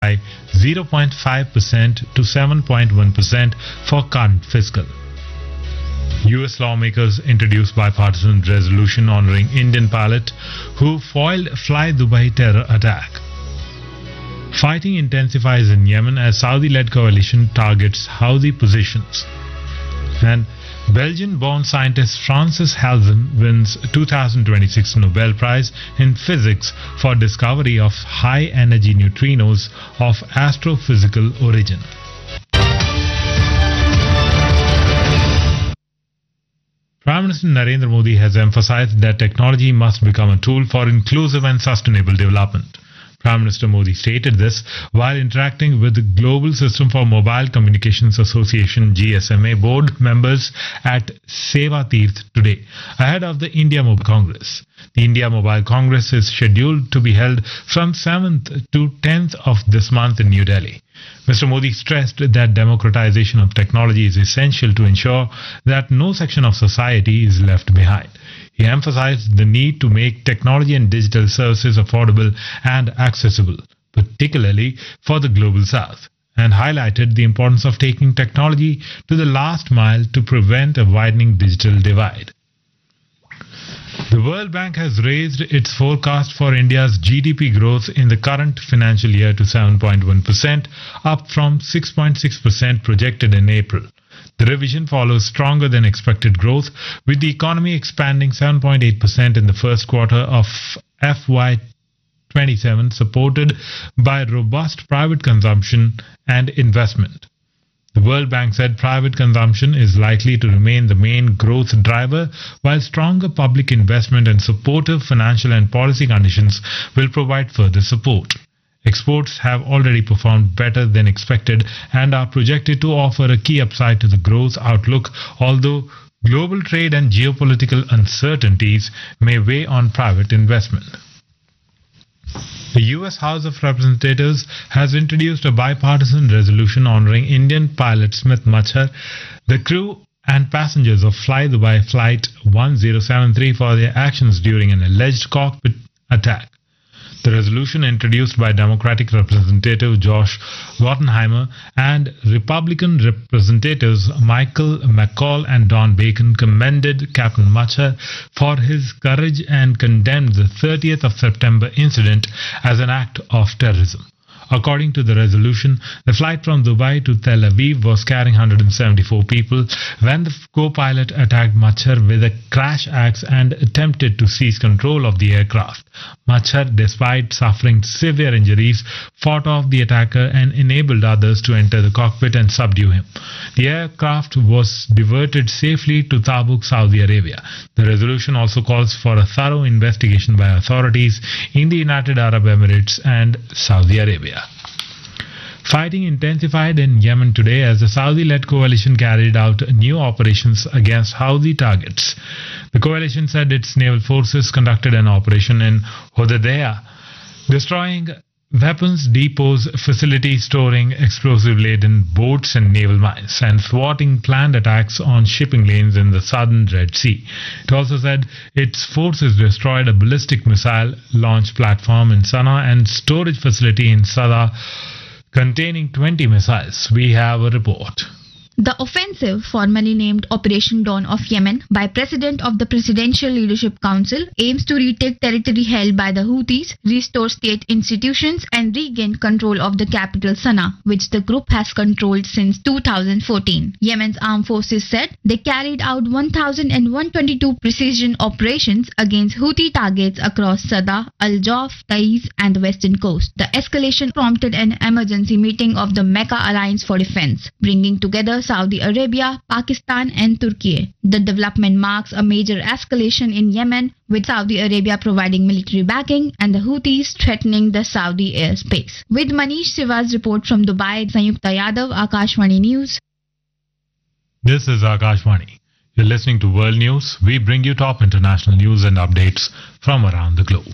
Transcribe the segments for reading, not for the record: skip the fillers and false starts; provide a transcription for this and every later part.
by 0.5% to 7.1% for current fiscal. US lawmakers introduced bipartisan resolution honoring Indian pilot who foiled Fly Dubai terror attack. Fighting intensifies in Yemen as Saudi-led coalition targets Houthi positions. And Belgian-born scientist Francis Halzen wins 2026 Nobel Prize in Physics for discovery of high-energy neutrinos of astrophysical origin. Prime Minister Narendra Modi has emphasized that technology must become a tool for inclusive and sustainable development. Prime Minister Modi stated this while interacting with the Global System for Mobile Communications Association GSMA board members at Seva Tirth today, ahead of the India Mobile Congress. The India Mobile Congress is scheduled to be held from 7th to 10th of this month in New Delhi. Mr. Modi stressed that democratization of technology is essential to ensure that no section of society is left behind. He emphasized the need to make technology and digital services affordable and accessible, particularly for the global south, and highlighted the importance of taking technology to the last mile to prevent a widening digital divide. The World Bank has raised its forecast for India's GDP growth in the current financial year to 7.1%, up from 6.6% projected in April. The revision follows stronger than expected growth, with the economy expanding 7.8% in the first quarter of FY27, supported by robust private consumption and investment. The World Bank said private consumption is likely to remain the main growth driver, while stronger public investment and supportive financial and policy conditions will provide further support. Exports have already performed better than expected and are projected to offer a key upside to the growth outlook, although global trade and geopolitical uncertainties may weigh on private investment. The US House of Representatives has introduced a bipartisan resolution honoring Indian pilot Smit Machar, the crew and passengers of Fly Dubai Flight 1073 for their actions during an alleged cockpit attack. The resolution, introduced by Democratic Representative Josh Gottheimer and Republican Representatives Michael McCall and Don Bacon, commended Captain Machar for his courage and condemned the 30th of September incident as an act of terrorism. According to the resolution, the flight from Dubai to Tel Aviv was carrying 174 people when the co-pilot attacked Machar with a crash axe and attempted to seize control of the aircraft. Machar, despite suffering severe injuries, fought off the attacker and enabled others to enter the cockpit and subdue him. The aircraft was diverted safely to Tabuk, Saudi Arabia. The resolution also calls for a thorough investigation by authorities in the United Arab Emirates and Saudi Arabia. Fighting intensified in Yemen today as the Saudi-led coalition carried out new operations against Houthi targets. The coalition said its naval forces conducted an operation in Hodeidah, destroying weapons depots, facilities storing explosive-laden boats and naval mines, and thwarting planned attacks on shipping lanes in the southern Red Sea. It also said its forces destroyed a ballistic missile launch platform in Sana'a and storage facility in Sada containing 20 missiles. We have a report. The offensive, formally named Operation Dawn of Yemen by President of the Presidential Leadership Council, aims to retake territory held by the Houthis, restore state institutions and regain control of the capital Sana'a, which the group has controlled since 2014. Yemen's armed forces said they carried out 1,122 precision operations against Houthi targets across Sada, Al-Jawf, Taiz and the western coast. The escalation prompted an emergency meeting of the Mecca Alliance for Defense, bringing together Saudi Arabia, Pakistan and Turkey. The development marks a major escalation in Yemen, with Saudi Arabia providing military backing and the Houthis threatening the Saudi airspace. With Manish Siva's report from Dubai, Sanyukta Yadav, Akashvani News. This is Akashvani. You're listening to World News. We bring you top international news and updates from around the globe.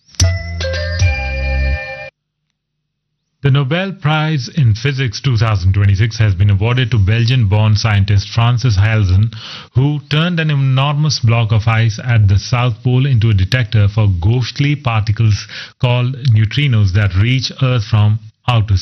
The Nobel Prize in Physics 2026 has been awarded to Belgian-born scientist Francis Halzen, who turned an enormous block of ice at the South Pole into a detector for ghostly particles called neutrinos that reach Earth from outer